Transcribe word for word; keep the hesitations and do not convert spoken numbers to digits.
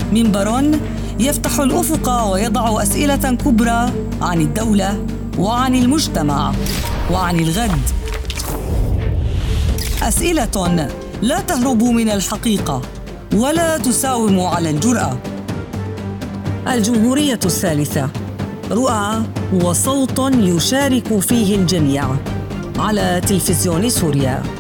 منبر يفتح الأفق ويضع أسئلة كبرى عن الدولة وعن المجتمع وعن الغد. أسئلة لا تهرب من الحقيقة ولا تساوم على الجرأة. الجمهورية الثالثة، رؤى وصوت يشارك فيه الجميع، على تلفزيون سوريا.